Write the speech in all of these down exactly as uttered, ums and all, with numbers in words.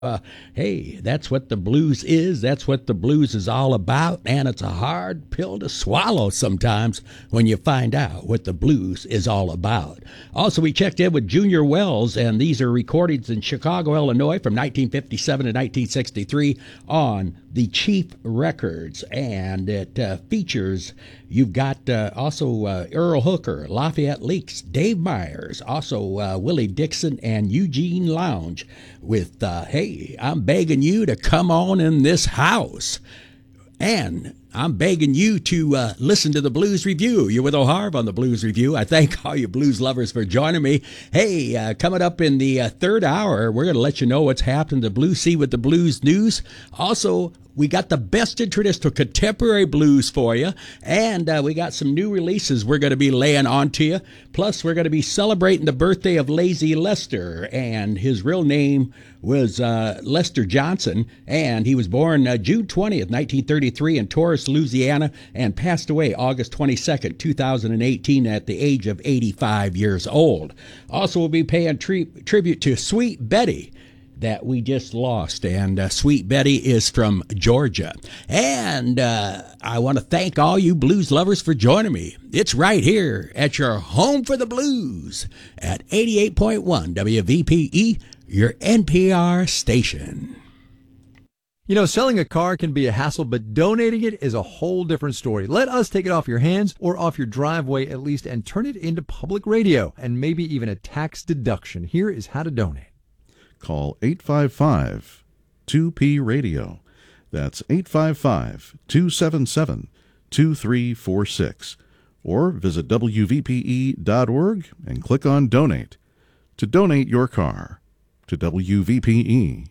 Uh, hey, that's what the blues is. That's what the blues is all about. And it's a hard pill to swallow sometimes when you find out what the blues is all about. Also, we checked in with Junior Wells, and these are recordings in Chicago, Illinois from nineteen fifty-seven to nineteen sixty-three on the Chief Records. And it uh, features, you've got uh, also uh, Earl Hooker, Lafayette Leaks, Dave Myers, also uh, Willie Dixon, and Eugene Lounge with, uh, hey, I'm begging you to come on in this house. And I'm begging you to uh, listen to the Blues Review. You're with O'Harv on the Blues Review. I thank all you blues lovers for joining me. Hey, uh, coming up in the uh, third hour, we're going to let you know what's happening to Blue Sea with the Blues News. Also, we got the best in traditional contemporary blues for you, and uh, we got some new releases we're going to be laying on to you. Plus, we're going to be celebrating the birthday of Lazy Lester, and his real name was uh, Lester Johnson, and he was born uh, June twentieth, nineteen thirty-three in Taurus, Louisiana, and passed away August twenty-second, two thousand eighteen at the age of eighty-five years old. Also, we'll be paying tri- tribute to Sweet Betty, that we just lost, and uh, Sweet Betty is from Georgia. And uh, I want to thank all you blues lovers for joining me. It's right here at your home for the blues at eighty-eight point one W V P E, your N P R station. You know, selling a car can be a hassle, but donating it is a whole different story. Let us take it off your hands or off your driveway at least and turn it into public radio and maybe even a tax deduction. Here is how to donate. Call eight five five two P radio. That's eight five five two seven seven two three four six. Or visit W V P E dot org and click on Donate to donate your car to W V P E.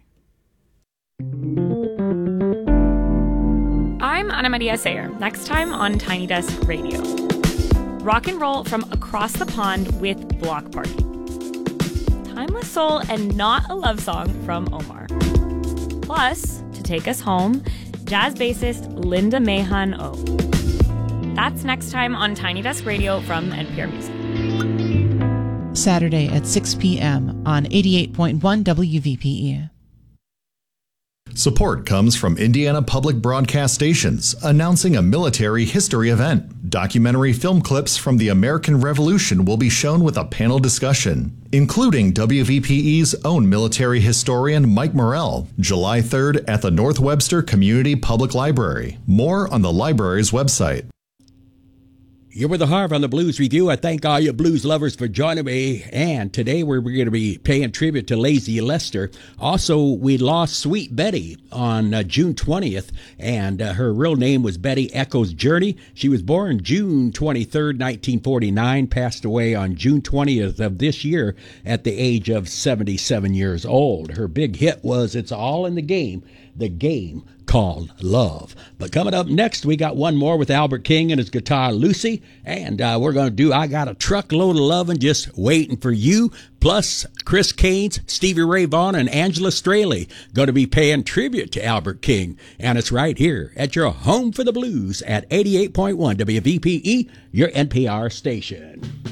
I'm Ana Maria Sayer. Next time on Tiny Desk Radio. Rock and roll from across the pond with Block Party. Timeless soul and not a love song from Omar. Plus, to take us home, jazz bassist Linda Mahon O. That's next time on Tiny Desk Radio from N P R Music. Saturday at six p.m. on eighty-eight point one W V P E. Support comes from Indiana Public Broadcast Stations, announcing a military history event. Documentary film clips from the American Revolution will be shown with a panel discussion, including W V P E's own military historian Mike Morrell, July third at the North Webster Community Public Library. More on the library's website. You're with the Harv on the Blues Review. I thank all you blues lovers for joining me. And today we're, we're going to be paying tribute to Lazy Lester. Also, we lost Sweet Betty on uh, June twentieth, and uh, her real name was Betty Echoes Journey. She was born June twenty-third, nineteen forty-nine, passed away on June twentieth of this year at the age of seventy-seven years old. Her big hit was It's All in the Game, the game called Love. But coming up next, we got one more with Albert King and his guitar Lucy, and uh, we're going to do I Got a Truckload of Lovin' Just Waiting for You, plus Chris Caines, Stevie Ray Vaughan, and Angela Straley going to be paying tribute to Albert King, and it's right here at your home for the blues at eighty-eight point one W V P E, your N P R station.